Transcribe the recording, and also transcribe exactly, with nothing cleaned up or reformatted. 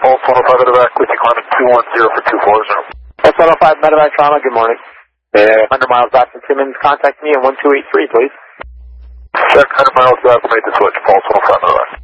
Pulse one oh five medevac with you climbing two one zero for two four zero. Pulse one oh five medevac trauma, good morning. Uh, one hundred miles Doctor Simmons, contact me at one two eight three, please. Check, one hundred miles left, made the switch, Pulse one oh five medevac.